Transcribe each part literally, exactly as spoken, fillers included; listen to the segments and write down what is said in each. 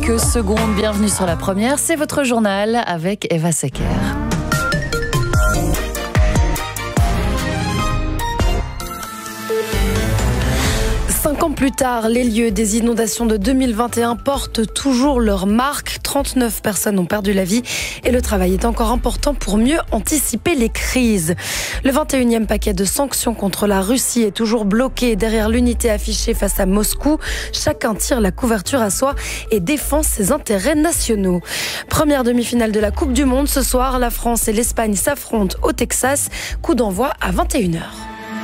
quelques secondes. Bienvenue sur la première. C'est votre journal avec Eva Secker. Cinq ans plus tard, les lieux des inondations de deux mille vingt et un portent toujours leur marque. trente-neuf personnes ont perdu la vie et le travail est encore important pour mieux anticiper les crises. Le vingt et unième paquet de sanctions contre la Russie est toujours bloqué derrière l'unité affichée face à Moscou. Chacun tire la couverture à soi et défend ses intérêts nationaux. Première demi-finale de la Coupe du Monde ce soir, la France et l'Espagne s'affrontent au Texas. Coup d'envoi à vingt et une heures.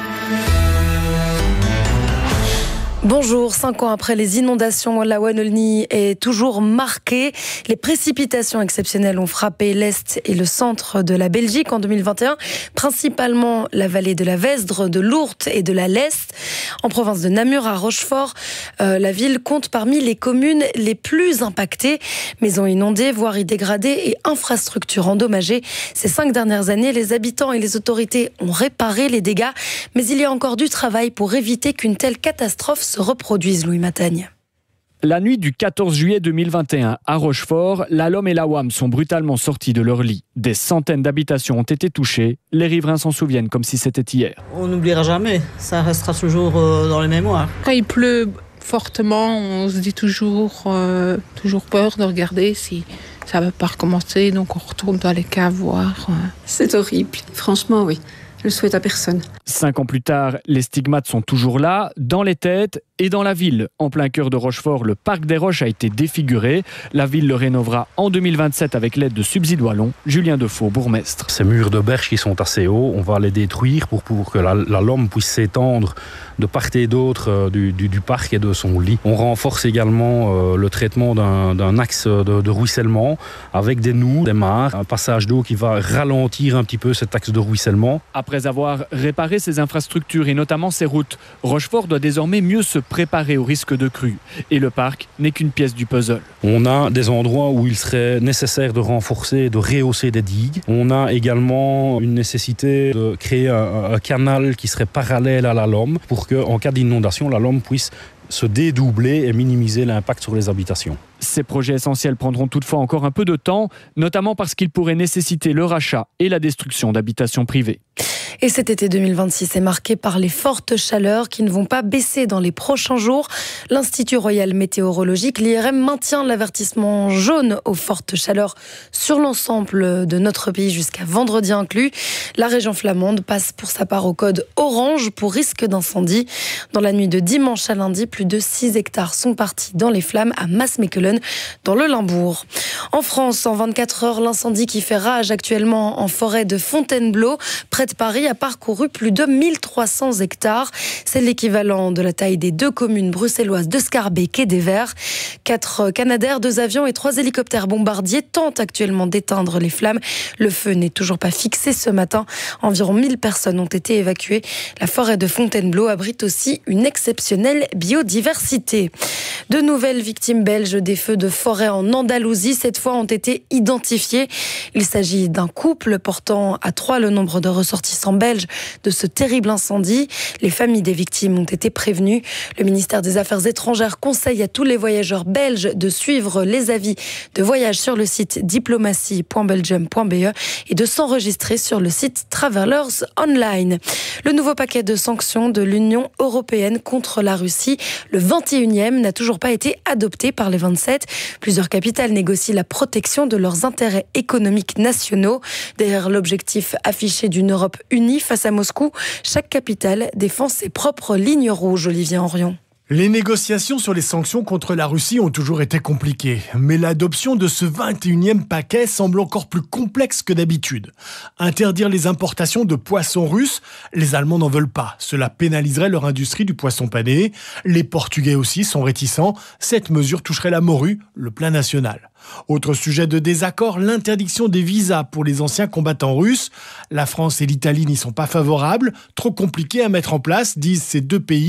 Bonjour, cinq ans après les inondations, la Wallonie est toujours marquée. Les précipitations exceptionnelles ont frappé l'Est et le centre de la Belgique en deux mille vingt et un, principalement la vallée de la Vesdre, de l'Ourthe et de la Leste. En province de Namur, à Rochefort, euh, la ville compte parmi les communes les plus impactées. Maisons inondées, voiries dégradées et infrastructures endommagées. Ces cinq dernières années, les habitants et les autorités ont réparé les dégâts, mais il y a encore du travail pour éviter qu'une telle catastrophe se reproduisent, Louis Matagne. La nuit du quatorze juillet deux mille vingt et un, à Rochefort, la Lom et la W A M sont brutalement sortis de leur lit. Des centaines d'habitations ont été touchées. Les riverains s'en souviennent comme si c'était hier. On n'oubliera jamais, ça restera toujours euh, dans les mémoires. Quand il pleut fortement, on se dit toujours, euh, toujours peur de regarder si ça ne va pas recommencer. Donc on retourne dans les caves voir. Euh. C'est horrible, franchement oui. Je le souhaite à personne. Cinq ans plus tard, les stigmates sont toujours là, dans les têtes et dans la ville. En plein cœur de Rochefort, le parc des Roches a été défiguré. La ville le rénovera en deux mille vingt-sept avec l'aide de Subsides Wallons. Julien Defoe, bourgmestre. Ces murs de berge qui sont assez hauts, on va les détruire pour, pour que la, la Lom puisse s'étendre de part et d'autre euh, du, du, du parc et de son lit. On renforce également euh, le traitement d'un, d'un axe de, de ruissellement avec des noues, des mares, un passage d'eau qui va ralentir un petit peu cet axe de ruissellement. Après avoir réparé ses infrastructures et notamment ses routes, Rochefort doit désormais mieux se préparer au risque de crue. Et le parc n'est qu'une pièce du puzzle. On a des endroits où il serait nécessaire de renforcer, de rehausser des digues. On a également une nécessité de créer un, un canal qui serait parallèle à la Lom pour qu'en cas d'inondation, la Lom puisse se dédoubler et minimiser l'impact sur les habitations. Ces projets essentiels prendront toutefois encore un peu de temps, notamment parce qu'ils pourraient nécessiter le rachat et la destruction d'habitations privées. Et cet été deux mille vingt-six est marqué par les fortes chaleurs qui ne vont pas baisser dans les prochains jours. L'Institut Royal Météorologique, l'I R M, maintient l'avertissement jaune aux fortes chaleurs sur l'ensemble de notre pays jusqu'à vendredi inclus. La région flamande passe pour sa part au code orange pour risque d'incendie. Dans la nuit de dimanche à lundi, plus de six hectares sont partis dans les flammes à Maasmechelen, dans le Limbourg. En France, en vingt-quatre heures, l'incendie qui fait rage actuellement en forêt de Fontainebleau, près de Paris, a parcouru plus de mille trois cents hectares. C'est l'équivalent de la taille des deux communes bruxelloises de Schaerbeek et d'Evere. Quatre Canadair, deux avions et trois hélicoptères bombardiers tentent actuellement d'éteindre les flammes. Le feu n'est toujours pas fixé ce matin. Environ mille personnes ont été évacuées. La forêt de Fontainebleau abrite aussi une exceptionnelle biodiversité. De nouvelles victimes belges des feux de forêt en Andalousie, cette fois, ont été identifiées. Il s'agit d'un couple portant à trois le nombre de ressortissants belges de ce terrible incendie. Les familles des victimes ont été prévenues. Le ministère des Affaires étrangères conseille à tous les voyageurs belges de suivre les avis de voyage sur le site diplomatie point belgium point b e et de s'enregistrer sur le site Travelers Online. Le nouveau paquet de sanctions de l'Union européenne contre la Russie, le vingt et unième, n'a toujours pas été adopté par les vingt-sept. Plusieurs capitales négocient la protection de leurs intérêts économiques nationaux. Derrière l'objectif affiché d'une Europe unie face à Moscou, chaque capitale défend ses propres lignes rouges, Olivier Henrion. Les négociations sur les sanctions contre la Russie ont toujours été compliquées, mais l'adoption de ce vingt et unième paquet semble encore plus complexe que d'habitude. Interdire les importations de poissons russes, les Allemands n'en veulent pas. Cela pénaliserait leur industrie du poisson pané. Les Portugais aussi sont réticents. Cette mesure toucherait la morue, le plat national. Autre sujet de désaccord, l'interdiction des visas pour les anciens combattants russes. La France et l'Italie n'y sont pas favorables, trop compliqué à mettre en place, disent ces deux pays.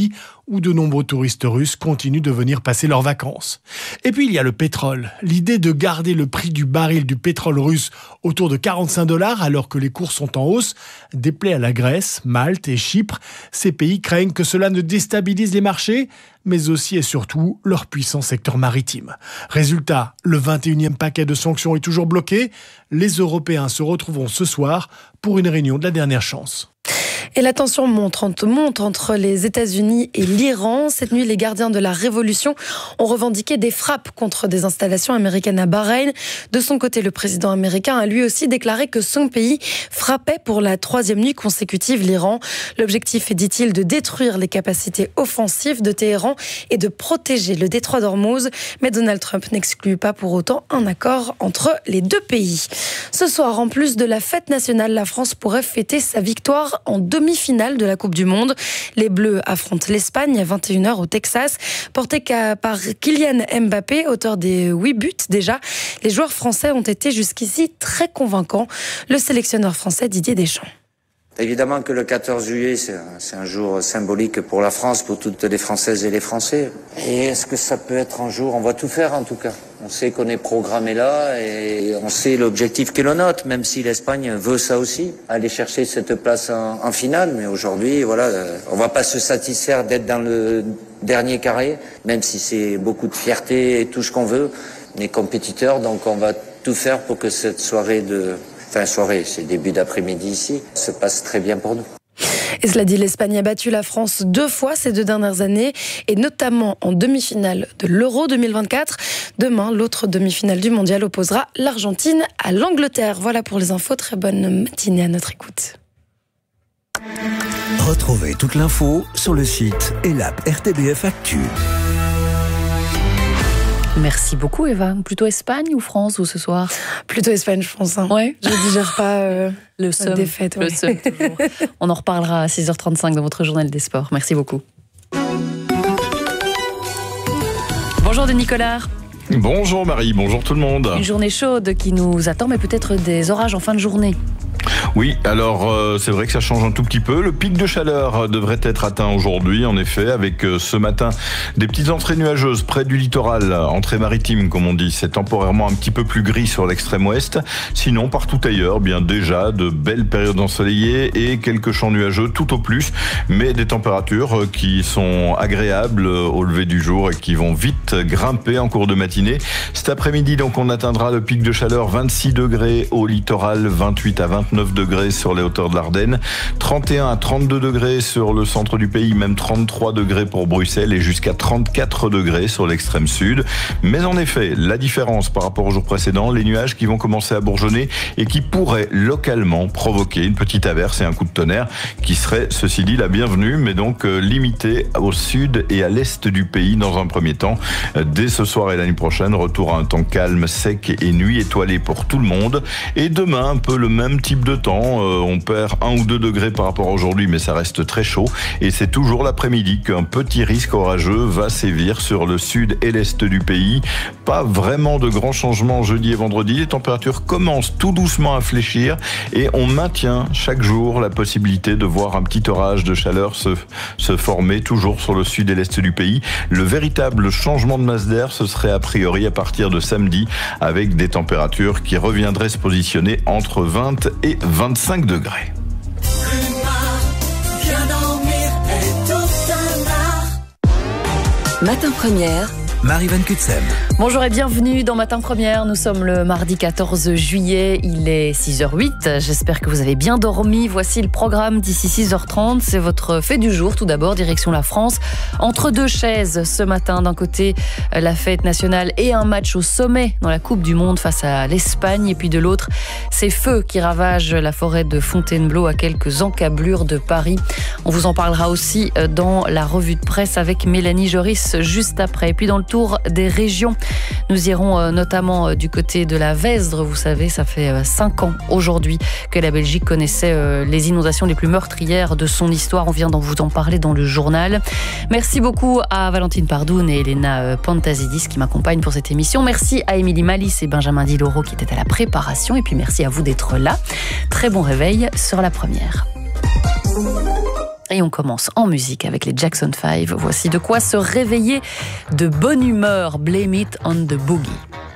où de nombreux touristes russes continuent de venir passer leurs vacances. Et puis il y a le pétrole. L'idée de garder le prix du baril du pétrole russe autour de quarante-cinq dollars alors que les cours sont en hausse déplaît à la Grèce, Malte et Chypre. Ces pays craignent que cela ne déstabilise les marchés, mais aussi et surtout leur puissant secteur maritime. Résultat, le vingt et unième paquet de sanctions est toujours bloqué. Les Européens se retrouveront ce soir pour une réunion de la dernière chance. Et la tension monte, monte entre les États-Unis et l'Iran. Cette nuit, les gardiens de la révolution ont revendiqué des frappes contre des installations américaines à Bahreïn. De son côté, le président américain a lui aussi déclaré que son pays frappait pour la troisième nuit consécutive l'Iran. L'objectif est, dit-il, de détruire les capacités offensives de Téhéran et de protéger le détroit d'Ormuz. Mais Donald Trump n'exclut pas pour autant un accord entre les deux pays. Ce soir, en plus de la fête nationale, la France pourrait fêter sa victoire en demi-finale de la Coupe du Monde. Les Bleus affrontent l'Espagne à vingt et une heures au Texas. Porté par Kylian Mbappé, auteur des huit buts déjà, les joueurs français ont été jusqu'ici très convaincants. Le sélectionneur français Didier Deschamps. Évidemment que le quatorze juillet, c'est un, c'est un jour symbolique pour la France, pour toutes les Françaises et les Français. Et est-ce que ça peut être un jour, on va tout faire en tout cas. On sait qu'on est programmé là et on sait l'objectif qui est le nôtre, même si l'Espagne veut ça aussi, aller chercher cette place en, en finale. Mais aujourd'hui, voilà, on va pas se satisfaire d'être dans le dernier carré, même si c'est beaucoup de fierté et tout ce qu'on veut. On est compétiteurs, donc on va tout faire pour que cette soirée de... Enfin, soirée, c'est début d'après-midi ici, se passe très bien pour nous. Et cela dit, l'Espagne a battu la France deux fois ces deux dernières années, et notamment en demi-finale de l'Euro deux mille vingt-quatre. Demain, l'autre demi-finale du Mondial opposera l'Argentine à l'Angleterre. Voilà pour les infos, très bonne matinée à notre écoute. Retrouvez toute l'info sur le site et l'app R T B F Actu. Merci beaucoup Eva. Plutôt Espagne ou France ou ce soir? Plutôt Espagne, je pense. Hein. Ouais. Je ne digère pas euh, le seum, défaite. Le ouais. seum, toujours. On en reparlera à six heures trente-cinq dans votre journal des sports. Merci beaucoup. Bonjour Denis Collard. Bonjour Marie, bonjour tout le monde. Une journée chaude qui nous attend, mais peut-être des orages en fin de journée. Oui, alors euh, c'est vrai que ça change un tout petit peu. Le pic de chaleur devrait être atteint aujourd'hui, en effet, avec euh, ce matin des petites entrées nuageuses près du littoral, entrée maritime comme on dit. C'est temporairement un petit peu plus gris sur l'extrême ouest. Sinon, partout ailleurs, bien déjà de belles périodes ensoleillées et quelques champs nuageux tout au plus, mais des températures qui sont agréables au lever du jour et qui vont vite grimper en cours de matinée. Cet après-midi, donc, on atteindra le pic de chaleur vingt-six degrés au littoral, vingt-huit à vingt-neuf degrés sur les hauteurs de l'Ardenne, trente et un à trente-deux degrés sur le centre du pays, même trente-trois degrés pour Bruxelles et jusqu'à trente-quatre degrés sur l'extrême sud. Mais en effet, la différence par rapport au jour précédent, les nuages qui vont commencer à bourgeonner et qui pourraient localement provoquer une petite averse et un coup de tonnerre qui serait, ceci dit, la bienvenue, mais donc euh, limité au sud et à l'est du pays dans un premier temps. Euh, dès ce soir et l'année prochaine, retour à un temps calme, sec et nuit étoilée pour tout le monde. Et demain, un peu le même type de temps. Euh, on perd un ou deux degrés par rapport à aujourd'hui, mais ça reste très chaud. Et c'est toujours l'après-midi qu'un petit risque orageux va sévir sur le sud et l'est du pays. Pas vraiment de grands changements jeudi et vendredi. Les températures commencent tout doucement à fléchir et on maintient chaque jour la possibilité de voir un petit orage de chaleur se, se former toujours sur le sud et l'est du pays. Le véritable changement de masse d'air, ce serait a priori à partir de samedi avec des températures qui reviendraient se positionner entre vingt et vingt-cinq degrés. Matin Première, Marie Van Kutsem. Bonjour et bienvenue dans Matin Première. Nous sommes le mardi quatorze juillet, il est six heures huit. J'espère que vous avez bien dormi. Voici le programme d'ici six heures trente. C'est votre fait du jour. Tout d'abord, direction la France. Entre deux chaises ce matin, d'un côté la fête nationale et un match au sommet dans la Coupe du Monde face à l'Espagne. Et puis de l'autre, ces feux qui ravagent la forêt de Fontainebleau à quelques encablures de Paris. On vous en parlera aussi dans la revue de presse avec Mélanie Joris juste après. Et puis dans le tour des régions, nous irons notamment du côté de la Vesdre. Vous savez, ça fait cinq ans aujourd'hui que la Belgique connaissait les inondations les plus meurtrières de son histoire. On vient d'en vous en parler dans le journal. Merci beaucoup à Valentine Pardoun et Elena Pantazidis qui m'accompagnent pour cette émission. Merci à Émilie Malice et Benjamin Diloro qui étaient à la préparation. Et puis merci à vous d'être là. Très bon réveil sur la première. Et on commence en musique avec les Jackson five. Voici de quoi se réveiller de bonne humeur. Blame it on the boogie.